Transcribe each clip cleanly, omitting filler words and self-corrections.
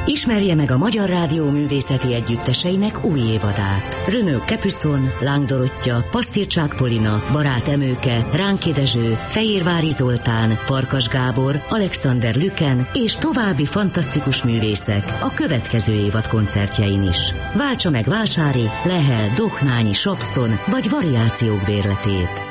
Ismerje meg a Magyar Rádió művészeti együtteseinek új évadát. Renaud Capuçon, Láng Dorottya, Pasztircsák Polina, Barát Emőke, Ránki Dezső, Fehérvári Zoltán, Farkas Gábor, Alexander Lüken és további fantasztikus művészek a következő évad koncertjein is. Váltsa meg Vásári, Lehel, Dohnányi, Sapszon vagy variációk bérletét.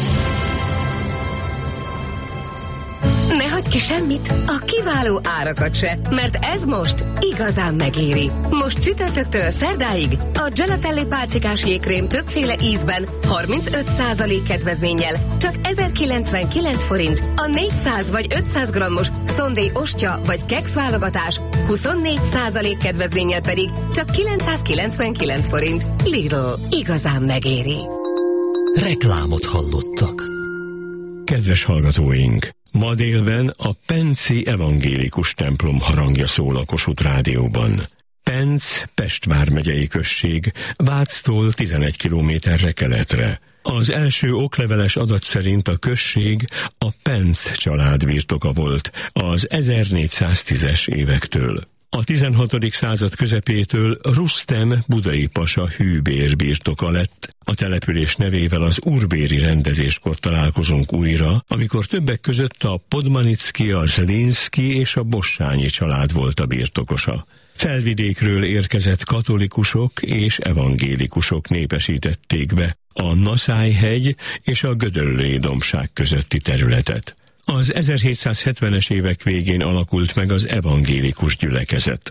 Ne hagyj ki semmit, a kiváló árakat se, mert ez most igazán megéri. Most csütörtöktől szerdáig a Gelatelli pálcikás jégkrém többféle ízben 35% kedvezménnyel csak 1099 forint, a 400 vagy 500 grammos szondé ostya vagy keksz válogatás 24% kedvezménnyel pedig csak 999 forint. Lidl, igazán megéri. Reklámot hallottak. Kedves hallgatóink! Ma délben a Penci evangélikus templom harangja szól a Kossuth Rádióban. Penc, Pest vármegyei község, Váctól 11 kilométerre keletre. Az első okleveles adat szerint a község a Penc család birtoka volt az 1410-es évektől. A 16. század közepétől Rustem budai pasa hűbér birtoka lett. A település nevével az urbéri rendezéskor találkozunk újra, amikor többek között a Podmanicki, a Zlinszki és a Bossányi család volt a birtokosa. Felvidékről érkezett katolikusok és evangélikusok népesítették be a Naszály-hegy és a Gödöllői dombság közötti területet. Az 1770-es évek végén alakult meg az evangélikus gyülekezet.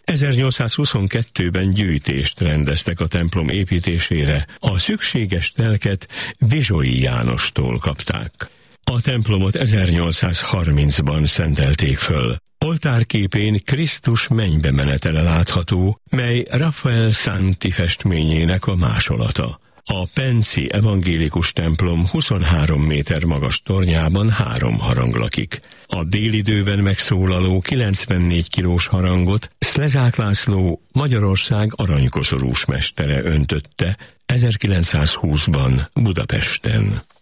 1822-ben gyűjtést rendeztek a templom építésére, a szükséges telket Vizsolyi Jánostól kapták. A templomot 1830-ban szentelték föl. Oltárképén Krisztus mennybe menetele látható, mely Raphael Santi festményének a másolata. A penci evangélikus templom 23 méter magas tornyában 3 harang lakik. A délidőben megszólaló 94 kilós harangot Szlezsák László, Magyarország aranykoszorús mestere öntötte 1920-ban Budapesten.